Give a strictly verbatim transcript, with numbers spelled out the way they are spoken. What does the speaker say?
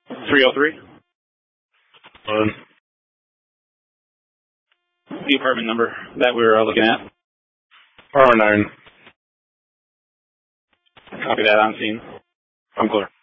three oh three. One. The apartment number that we were looking at. Apartment nine. Copy that on scene. I'm clear.